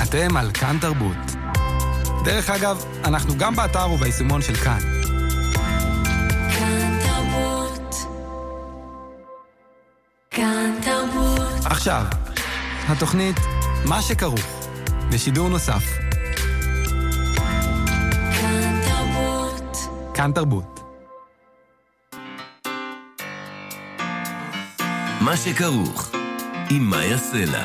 אתם על כאן תרבות. דרך אגב, אנחנו גם באתר וביישומון של כאן. כאן תרבות. כאן תרבות. עכשיו, התוכנית מה שכרוך, בשידור נוסף. כאן תרבות. כאן תרבות. מה שכרוך, עם מאיה סלע.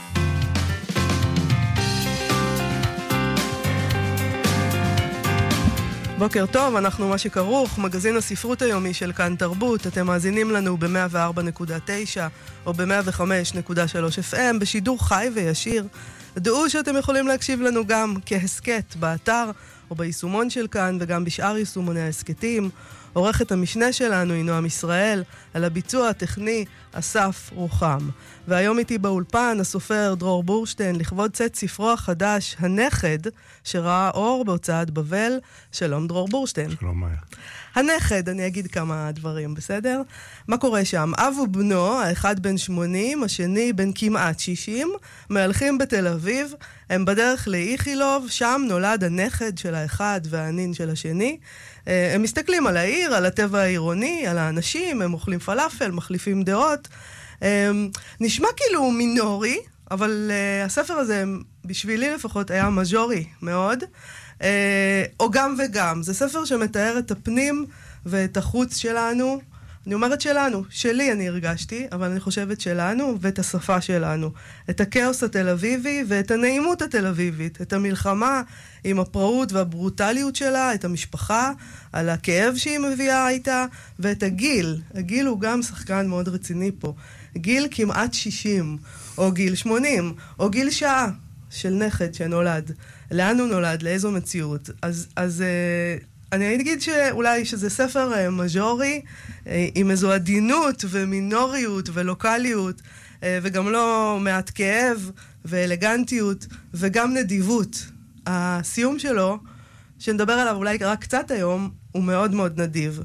בוקר טוב, אנחנו מה שכרוך, מגזין הספרות היומי של כאן תרבות. אתם מאזינים לנו ב-104.9 או ב-105.3 FM בשידור חי וישיר. דעו שאתם יכולים להקשיב לנו גם כהסקט באתר או ביישומון של כאן וגם בשאר יישומוני ההסקטים. עורכת המשנה שלנו היא נועם ישראל, על הביצוע הטכני אסף רוחם. והיום איתי באולפן הסופר דרור בורשטיין לכבוד צאת ספרו החדש הנכד שראה אור בהוצאת בבל. שלום דרור בורשטיין. שלום מאיה. הנכד, אני אגיד כמה דברים, בסדר? מה קורה שם? אב ובנו, האחד בן 80, השני בן כמעט 60, מהלכים בתל אביב, הם בדרך לאיכילוב, שם נולד הנכד של האחד והנין של השני. הם מסתכלים על העיר, על הטבע העירוני, על האנשים, הם אוכלים פלאפל, מחליפים דעות. נשמע כאילו מינורי, אבל הספר הזה, בשבילי לפחות, היה מז'ורי מאוד. או גם וגם. זה ספר שמתאר את הפנים ואת החוץ שלנו. אני אומרת שלנו, שלי אני הרגשתי, אבל אני חושבת שלנו ואת השפה שלנו. את הכאוס התל אביבי ואת הנעימות התל אביבית. את המלחמה עם הפראות והברוטליות שלה, את המשפחה, על הכאב שהיא מביאה איתה, ואת הגיל. הגיל הוא גם שחקן מאוד רציני פה. גיל כמעט 60, או גיל 80, או גיל שעה של נכד שנולד. לאן הוא נולד? לאיזו מציאות? אז אני אגיד שאולי שזה ספר מז'ורי, עם איזו עדינות ומינוריות ולוקליות, וגם לא מעט כאב ואלגנטיות, וגם נדיבות. הסיום שלו, שנדבר עליו אולי רק קצת היום, הוא מאוד מאוד נדיב.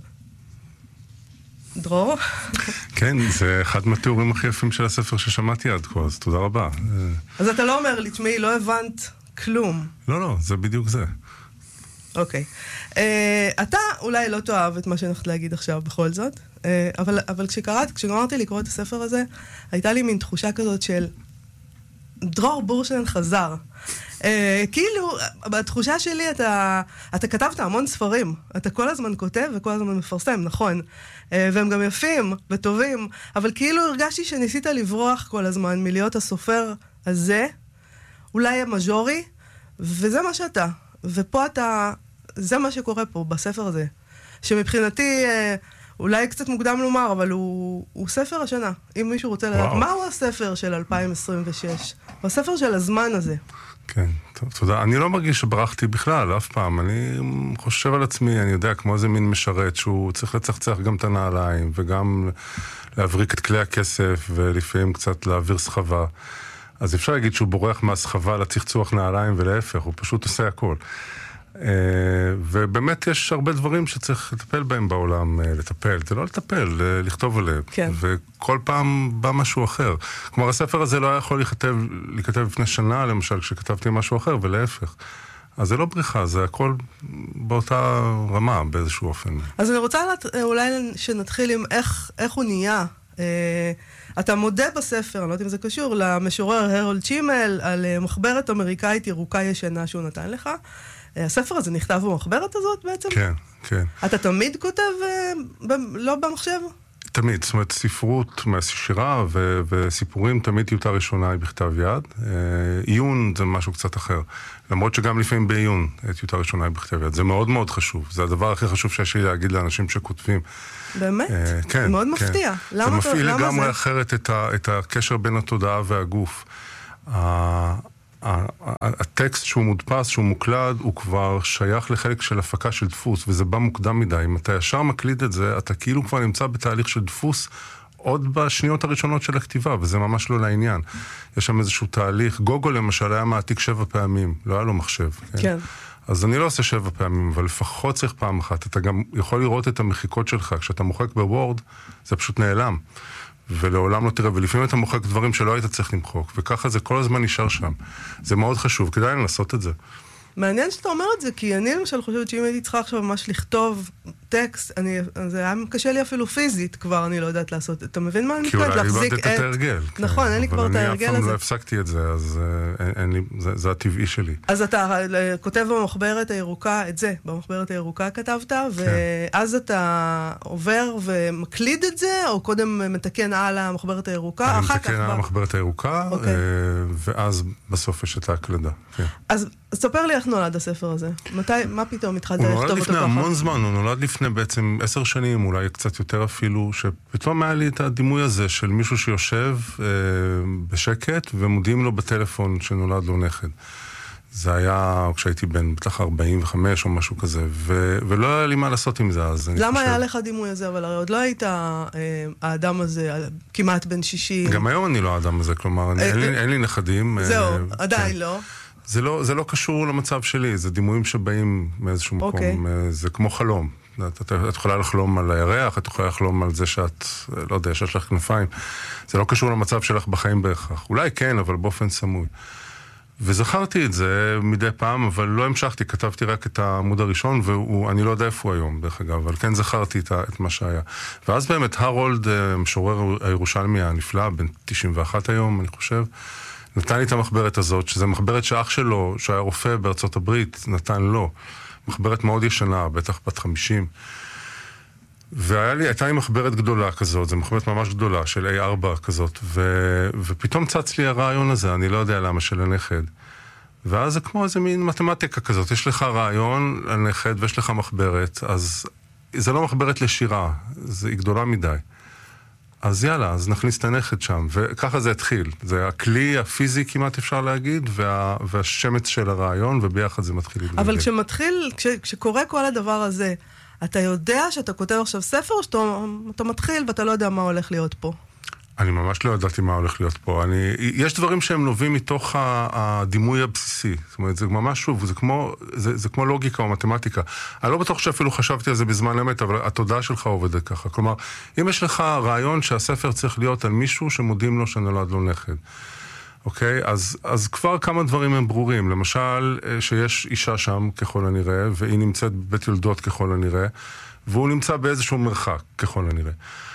דרור? כן, זה אחד מהתיאורים הכי יפים של הספר ששמעתי עד כה, אז תודה רבה. אז אתה לא אומר לי, תשמעי, לא הבנת כלום. לא, זה בדיוק זה. אוקיי. אתה אולי לא תאהב את מה שאני הולכת להגיד עכשיו בכל זאת, אבל כשגמרתי לקרוא את הספר הזה, הייתה לי מין תחושה כזאת של דרור בורשטיין חזר. כאילו, בתחושה שלי אתה כתבת המון ספרים, אתה כל הזמן כותב וכל הזמן מפרסם, נכון, והם גם יפים וטובים, אבל כאילו הרגשתי שניסית לברוח כל הזמן מלהיות הסופר הזה, אולי המז'ורי, וזה מה שאתה. ופה זה מה שקורה פה בספר הזה, שמבחינתי אולי קצת מוקדם לומר, אבל הוא ספר השנה. אם מישהו רוצה לדעת, מהו הספר של 2026? הוא הספר של הזמן הזה. כן, טוב, תודה. אני לא מרגיש שברחתי בכלל, אף פעם. אני חושב על עצמי, אני יודע, כמו איזה מין משרת, שהוא צריך לצחצח גם את הנעליים, וגם להבריק את כלי הכסף, ולפעמים קצת להעביר סחבה. אז אפשר להגיד שהוא בורח מהסחבה לצחצוח נעליים ולהפך, הוא פשוט עושה הכל. ובאמת יש הרבה דברים שצריך לטפל בהם בעולם, לטפל, זה לא לטפל, לכתוב עליהם. כן. וכל פעם בא משהו אחר. כלומר, הספר הזה לא היה יכול להיכתב לפני שנה, למשל, כשכתבתי משהו אחר, ולהפך. אז זה לא בריחה, זה הכל באותה רמה, באיזשהו אופן. אז אני רוצה אולי שנתחיל עם איך הוא נהיה. אתה מודה בספר, אני לא יודעת אם זה קשור, למשורר הרולד צ'ימל, על מחברת אמריקאית ירוקה ישנה שהוא נתן לך. הספר הזה נכתב במחברת הזאת בעצם? כן, כן. אתה תמיד כותב לא במחשב? תמיד, זאת אומרת, ספרות מהשירה וסיפורים תמיד טיוטה ראשונה היא בכתב יד. עיון זה משהו קצת אחר. למרות שגם לפעמים בעיון טיוטה ראשונה היא בכתב יד. זה מאוד מאוד חשוב. זה הדבר הכי חשוב שיש לי להגיד לאנשים שכותבים. באמת? כן. מאוד מפתיע. זה מפעיל לגמרי אחרת את הקשר בין התודעה והגוף. הטקסט שהוא מודפס, שהוא מוקלד, הוא כבר שייך לחלק של הפקה של דפוס, וזה בא מוקדם מדי. אם אתה ישר מקליד את זה, אתה כאילו כבר נמצא בתהליך של דפוס עוד בשניות הראשונות של הכתיבה, וזה ממש לא לעניין. יש שם איזשהו תהליך. גוגול למשל היה מעתיק 7 פעמים, לא היה לו מחשב. כן. אז אני לא עושה 7 פעמים, אבל לפחות צריך פעם אחת. אתה גם יכול לראות את המחיקות שלך. כשאתה מוחק בוורד, זה פשוט נעלם. ולעולם לא תראה, ולפעמים אתה מוחק דברים שלא היית צריך למחוק, וככה זה כל הזמן נשאר שם. זה מאוד חשוב, כדאי לנסות את זה. מעניין שאתה אומר את זה, כי אני למשל חושבת שאם הייתי צריכה עכשיו ממש לכתוב טקסט, זה היה קשה לי אפילו פיזית כבר, אני לא יודעת לעשות. אתה מבין מה אני מתכוונת? כי אולי איבדת את ההרגל. נכון, אין לי כבר את ההרגל הזה. אבל אני אף פעם לא הפסקתי את זה, אז זה הטבעי שלי. אז אתה כותב במחברת הירוקה, את זה, במחברת הירוקה כתבת, ואז אתה עובר ומקליד את זה, או קודם מתקן על המחברת הירוקה, אני מתקן על המחברת הירוקה, ואז בסוף יש את ההקלדה. אז ספר לי איך נולד הספר הזה. מה פתאום התחלת לכתוב אותו ככה? הוא נולד לפני המון זמן, הוא נולד לפני בעצם 10 שנים, אולי קצת יותר אפילו, שפתאום היה לי את הדימוי הזה של מישהו שיושב בשקט, ומודיעים לו בטלפון שנולד לו נכד. זה היה כשהייתי בן בטח 45 או משהו כזה, ולא היה לי מה לעשות עם זה אז. למה היה לך דימוי הזה? אבל הרי עוד לא היית האדם הזה, כמעט בן 60. גם היום אני לא האדם הזה, כלומר, אין לי נכדים. זהו, עדיין לא. זה לא קשור למצב שלי, זה דימויים שבאים מאיזשהו מקום, זה כמו חלום. את יכולה לחלום על הירח, את יכולה לחלום על זה שאת, לא יודע, שיש לך כנפיים. זה לא קשור למצב שלך בחיים בהכרח. אולי כן, אבל באופן סמוי. וזכרתי את זה מדי פעם, אבל לא המשכתי, כתבתי רק את העמוד הראשון, ואני לא יודע איפה הוא היום, דרך אגב, אבל כן זכרתי את מה שהיה. ואז באמת הרולד, משורר הירושלמי הנפלא, בן 91 היום, אני חושב, נתן לי את המחברת הזאת, שזה מחברת שאח שלו, שהיה רופא בארצות הברית, נתן לו. מחברת מאוד ישנה, בטח בת 50. והייתה לי מחברת גדולה כזאת, זו מחברת ממש גדולה, של A4 כזאת, ופתאום צץ לי הרעיון הזה, אני לא יודע למה, של הנכד. ואז זה כמו איזה מין מתמטיקה כזאת, יש לך רעיון על נכד ויש לך מחברת, אז זה לא מחברת לשירה, היא גדולה מדי. אז יאללה, אז נכניס את הנכד שם, וככה זה התחיל. זה הכלי הפיזי כמעט אפשר להגיד, והשמץ של הרעיון, וביחד זה מתחיל להתגלגל. אבל כשקורה כל הדבר הזה, אתה יודע שאתה כותב עכשיו ספר, או שאתה מתחיל ואתה לא יודע מה הולך להיות פה? אני ממש לא ידעתי מה הולך להיות פה. יש דברים שהם נובעים מתוך הדימוי הבסיסי. זאת אומרת, זה ממש שוב, זה כמו לוגיקה או מתמטיקה. אני לא בטוח שאפילו חשבתי על זה בזמן אמת, אבל התודעה שלך עובדת ככה. כלומר, אם יש לך רעיון שהספר צריך להיות על מישהו שמודיעים לו שנולד לו נכד, אוקיי? אז כבר כמה דברים הם ברורים. למשל, שיש אישה שם ככל הנראה, והיא נמצאת בבית יולדות ככל הנראה, והוא נמצא באיזשהו מרחק ככל הנראה.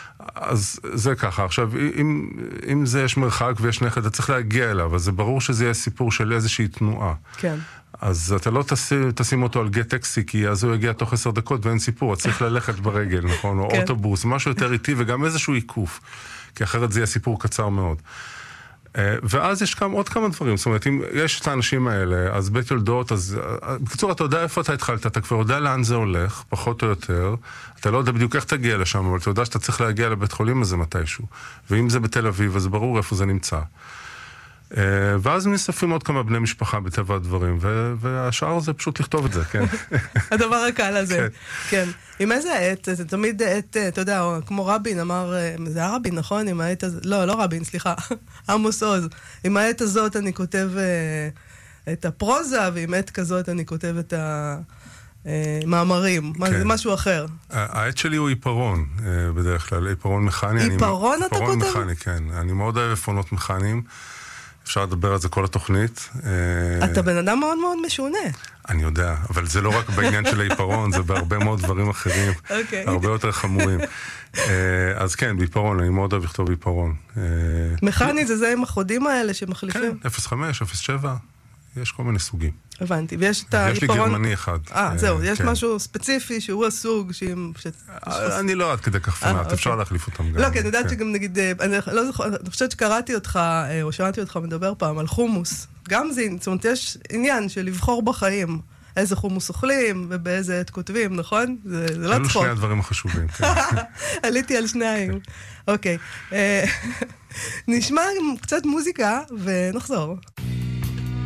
אז זה ככה. עכשיו, אם זה יש מרחק ויש נכד, אתה צריך להגיע אליו, אז זה ברור שזה יהיה סיפור של איזושהי תנועה. כן. אז אתה לא תשים אותו על גט טקסי, כי אז הוא יגיע תוך 10 דקות ואין סיפור, אתה צריך ללכת ברגל, נכון? או אוטובוס, משהו יותר איטי, וגם איזשהו עיקוף, כי אחרת זה יהיה סיפור קצר מאוד. ואז יש עוד כמה דברים, זאת אומרת, אם יש את האנשים האלה, אז בית יולדות, אז בקיצור, אתה יודע איפה אתה התחלת, אתה כבר יודע לאן זה הולך, פחות או יותר, אתה לא יודע בדיוק איך תגיע לשם, אבל אתה יודע שאתה צריך להגיע לבית חולים הזה מתישהו, ואם זה בתל אביב, אז ברור איפה זה נמצא. ואז נספים עוד כמה בני משפחה בטבע הדברים, והשאר זה פשוט לכתוב את זה, כן. הדבר הקל הזה, כן. עם איזה עת, זה תמיד עת, אתה יודע, כמו רבין אמר, זה היה רבין, נכון? עם העת הזאת, לא רבין, סליחה, עמוס עוז. עם העת הזאת אני כותב את הפרוזה, ועם עת כזאת אני כותב את המאמרים. זה משהו אחר. העת שלי הוא עיפרון, בדרך כלל, עיפרון מכני. עיפרון אתה כותב? עיפרון מכני, כן. אני מאוד אוהב עיפרונות מכניים. אפשר לדבר על זה כל התוכנית. אתה בן אדם מאוד מאוד משונה. אני יודע, אבל זה לא רק בעניין של העיפרון, זה בהרבה מאוד דברים אחרים, הרבה יותר חמורים. אז כן, בעיפרון, אני מאוד אוהב לכתוב בעיפרון. מכני זה עם החודים האלה שמחליפים? כן, 05, 07, יש כל מיני סוגים. הבנתי, ויש את העיפרון... יש לי גרמני אחד. זהו, יש משהו ספציפי שהוא הסוג אני לא עד כדי כך פנאט, אפשר להחליף אותם גם. לא, כי אני יודעת שגם נגיד, אני חושבת שקראתי אותך, או שמעתי אותך מדבר פעם על חומוס. גם זה, זאת אומרת, יש עניין של לבחור בחיים איזה חומוס אוכלים ובאיזה עת כותבים, נכון? זה לא צחוק. אלו שני הדברים החשובים. עליתי על שניים. אוקיי. נשמע קצת מוזיקה ונחזור.